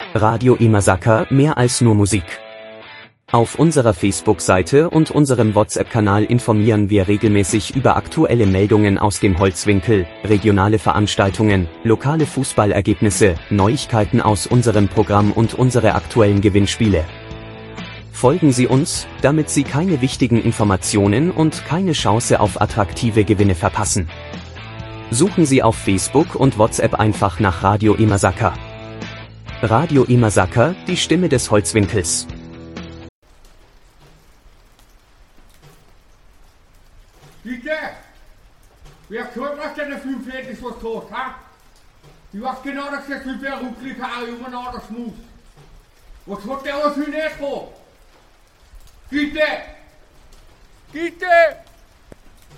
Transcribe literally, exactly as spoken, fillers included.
Radio Imasaka, mehr als nur Musik. Auf unserer Facebook-Seite und unserem WhatsApp-Kanal informieren wir regelmäßig über aktuelle Meldungen aus dem Holzwinkel, regionale Veranstaltungen, lokale Fußballergebnisse, Neuigkeiten aus unserem Programm und unsere aktuellen Gewinnspiele. Folgen Sie uns, damit Sie keine wichtigen Informationen und keine Chance auf attraktive Gewinne verpassen. Suchen Sie auf Facebook und WhatsApp einfach nach Radio Imasaka. Radio Imasaka, die Stimme des Holzwinkels. Gitte, wer gehört, was denn der Film fertig ist, was tot, ha? Ich weiß genau, dass der Film der Rückblick auch immer noch das muss. Was hat der aus für ein Echo? Gitte! Gitte!